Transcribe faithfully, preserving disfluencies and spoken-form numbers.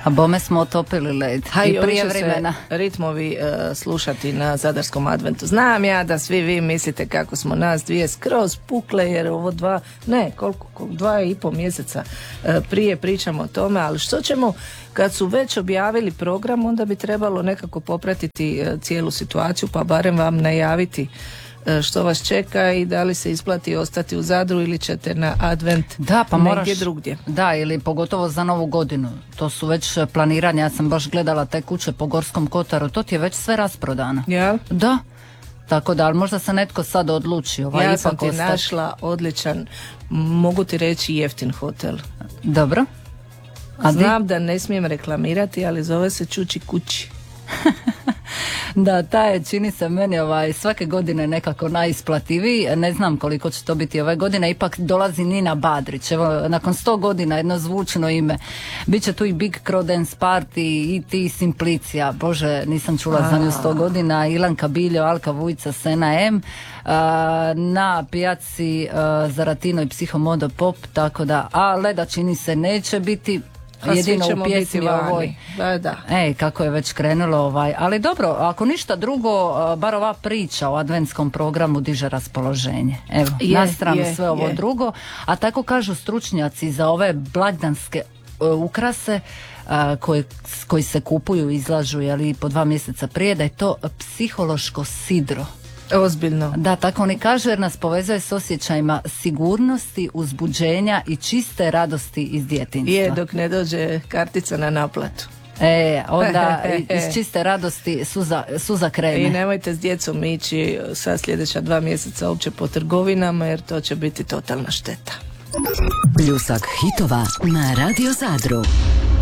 A bome smo otopili led Ha, i prije vremena. Ritmovi uh, slušati na Zadarskom adventu. Znam ja da svi vi mislite kako smo nas dvije skroz pukle, jer ovo dva, ne, koliko, koliko dva i pol mjeseca uh, prije pričamo o tome, ali što ćemo kad su već objavili program, onda bi trebalo nekako popratiti uh, cijelu situaciju, pa barem vam najaviti što vas čeka i da li se isplati ostati u Zadru ili ćete na advent da, pa negdje moraš, drugdje. Da, ili pogotovo za novu godinu. To su već planiranja, ja sam baš gledala te kuće po Gorskom kotaru, to ti je već sve rasprodano. Ja? Da. Tako da, ali možda se netko sad odluči. Ovaj, ja sam ipak ti ostati. našla odličan, mogu ti reći jeftin hotel. Dobro. A Znam di? da ne smijem reklamirati, ali zove se Čuči kući. Da, taj je, čini se meni ovaj, svake godine nekako najisplativiji. Ne znam koliko će to biti ove godine. Ipak dolazi Nina Badrić. Evo, nakon sto godina jedno zvučno ime. Biće tu i Big Crow Dance Party i ti Simplicija. Bože, nisam čula A. za nju sto godina. Ilanka Biljo, Alka Vujca, Sena M. Uh, na pijaci uh, Zaratino i Psihomodo Pop. Tako da, a Leda čini se neće biti. A jedino u pjesmi ovoj. Da, da. Ej, kako je već krenulo ovaj. Ali dobro, ako ništa drugo, bar ova priča o adventskom programu diže raspoloženje. Evo, je, na stranu je, sve ovo je. drugo. A tako kažu stručnjaci za ove blagdanske uh, ukrase uh, koje, koji se kupuju i izlažu jeli, po dva mjeseca prije, da je to psihološko sidro. Ozbiljno. Da, tako oni kažu, jer nas povezuje s osjećajima sigurnosti, uzbuđenja i čiste radosti iz djetinjstva. Je, dok ne dođe kartica na naplatu. E, onda iz čiste radosti suza, suza krene. I nemojte s djecom ići sa sljedeća dva mjeseca uopće po trgovinama, jer to će biti totalna šteta. Pljusak hitova na Radio Zadru.